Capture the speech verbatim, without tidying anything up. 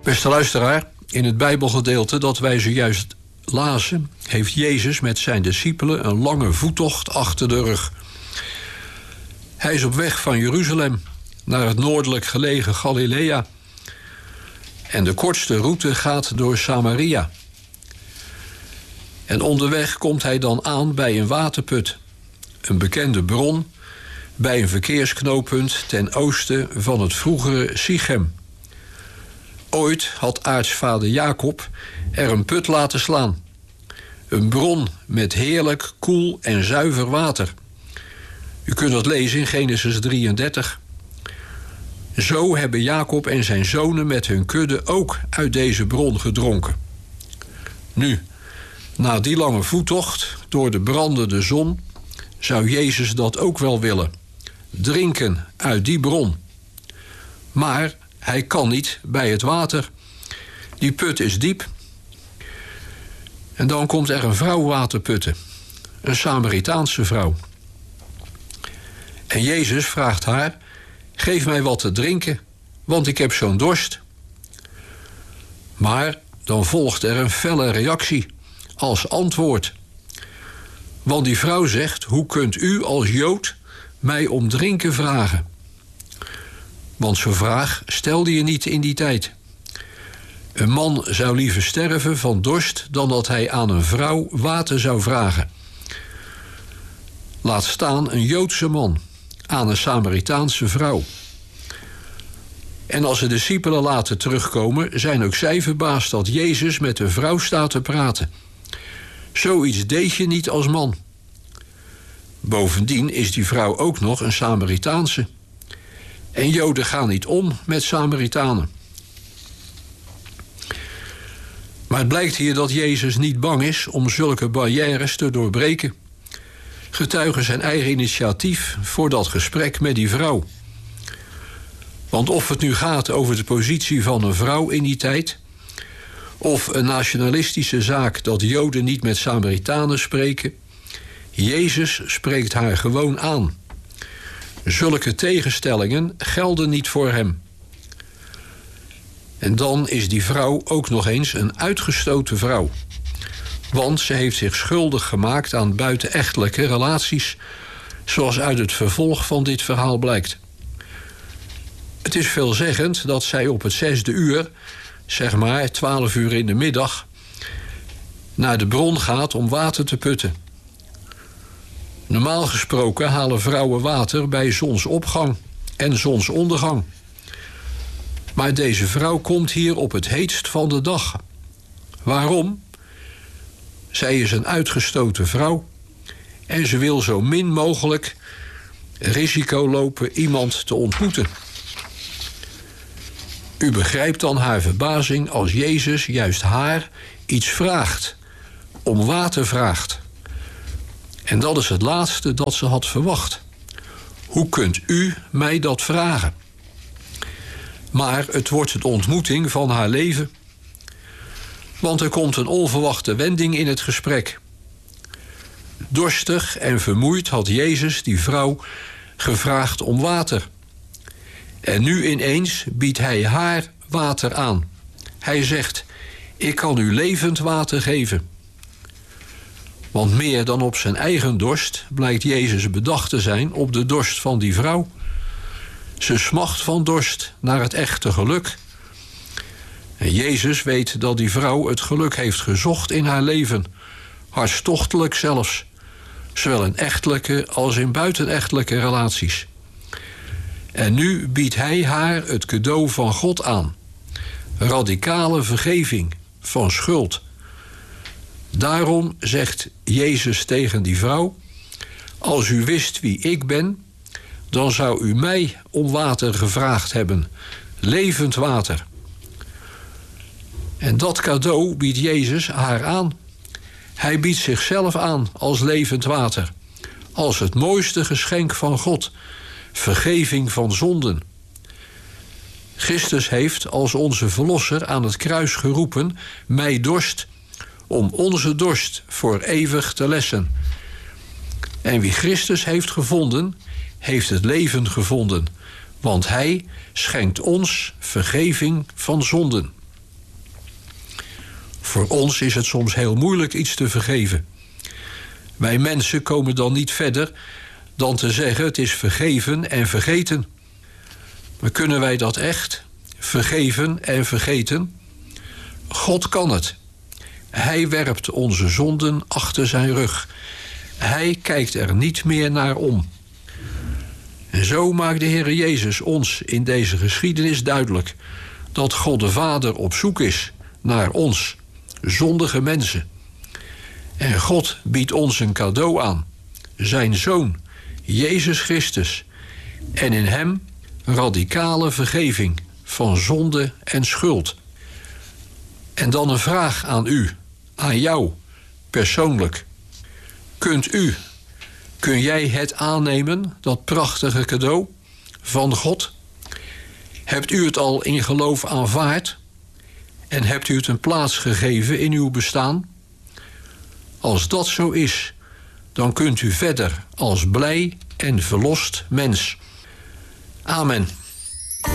Beste luisteraar, in het Bijbelgedeelte dat wij zojuist lazen, heeft Jezus met zijn discipelen een lange voettocht achter de rug. Hij is op weg van Jeruzalem naar het noordelijk gelegen Galilea. En de kortste route gaat door Samaria. En onderweg komt hij dan aan bij een waterput, een bekende bron, bij een verkeersknooppunt ten oosten van het vroegere Sichem. Ooit had aartsvader Jacob er een put laten slaan. Een bron met heerlijk, koel en zuiver water. U kunt dat lezen in Genesis drieëndertig. Zo hebben Jacob en zijn zonen met hun kudde ook uit deze bron gedronken. Nu, na die lange voettocht door de brandende zon, zou Jezus dat ook wel willen. Drinken uit die bron. Maar hij kan niet bij het water. Die put is diep. En dan komt er een vrouw waterputten. Een Samaritaanse vrouw. En Jezus vraagt haar: geef mij wat te drinken, want ik heb zo'n dorst. Maar dan volgt er een felle reactie als antwoord. Want die vrouw zegt: hoe kunt u als Jood mij om drinken vragen? Want zo'n vraag stelde je niet in die tijd. Een man zou liever sterven van dorst dan dat hij aan een vrouw water zou vragen. Laat staan een Joodse man aan een Samaritaanse vrouw. En als de discipelen later terugkomen, zijn ook zij verbaasd dat Jezus met een vrouw staat te praten. Zoiets deed je niet als man. Bovendien is die vrouw ook nog een Samaritaanse. En Joden gaan niet om met Samaritanen. Maar het blijkt hier dat Jezus niet bang is om zulke barrières te doorbreken. Getuige zijn eigen initiatief voor dat gesprek met die vrouw. Want of het nu gaat over de positie van een vrouw in die tijd, of een nationalistische zaak dat Joden niet met Samaritanen spreken, Jezus spreekt haar gewoon aan. Zulke tegenstellingen gelden niet voor hem. En dan is die vrouw ook nog eens een uitgestoten vrouw. Want ze heeft zich schuldig gemaakt aan buitenechtelijke relaties, zoals uit het vervolg van dit verhaal blijkt. Het is veelzeggend dat zij op het zesde uur, zeg maar twaalf uur in de middag, naar de bron gaat om water te putten. Normaal gesproken halen vrouwen water bij zonsopgang en zonsondergang. Maar deze vrouw komt hier op het heetst van de dag. Waarom? Zij is een uitgestoten vrouw en ze wil zo min mogelijk risico lopen iemand te ontmoeten. U begrijpt dan haar verbazing als Jezus juist haar iets vraagt, om water vraagt. En dat is het laatste dat ze had verwacht. Hoe kunt u mij dat vragen? Maar het wordt de ontmoeting van haar leven. Want er komt een onverwachte wending in het gesprek. Dorstig en vermoeid had Jezus die vrouw gevraagd om water. En nu ineens biedt hij haar water aan. Hij zegt: ik kan u levend water geven. Want meer dan op zijn eigen dorst blijkt Jezus bedacht te zijn op de dorst van die vrouw. Ze smacht van dorst naar het echte geluk. En Jezus weet dat die vrouw het geluk heeft gezocht in haar leven. Hartstochtelijk zelfs. Zowel in echtelijke als in buitenechtelijke relaties. En nu biedt hij haar het cadeau van God aan. Radicale vergeving van schuld. Daarom zegt Jezus tegen die vrouw: als u wist wie ik ben, dan zou u mij om water gevraagd hebben. Levend water. En dat cadeau biedt Jezus haar aan. Hij biedt zichzelf aan als levend water. Als het mooiste geschenk van God. Vergeving van zonden. Christus heeft als onze verlosser aan het kruis geroepen: mij dorst, om onze dorst voor eeuwig te lessen. En wie Christus heeft gevonden, heeft het leven gevonden. Want hij schenkt ons vergeving van zonden. Voor ons is het soms heel moeilijk iets te vergeven. Wij mensen komen dan niet verder dan te zeggen: het is vergeven en vergeten. Maar kunnen wij dat echt? Vergeven en vergeten? God kan het. Hij werpt onze zonden achter zijn rug. Hij kijkt er niet meer naar om. En zo maakt de Heer Jezus ons in deze geschiedenis duidelijk dat God de Vader op zoek is naar ons, zondige mensen. En God biedt ons een cadeau aan, zijn Zoon, Jezus Christus. En in hem radicale vergeving van zonde en schuld. En dan een vraag aan u, aan jou, persoonlijk. Kunt u, kun jij het aannemen, dat prachtige cadeau van God? Hebt u het al in geloof aanvaard? En hebt u het een plaats gegeven in uw bestaan? Als dat zo is, dan kunt u verder als blij en verlost mens. Amen.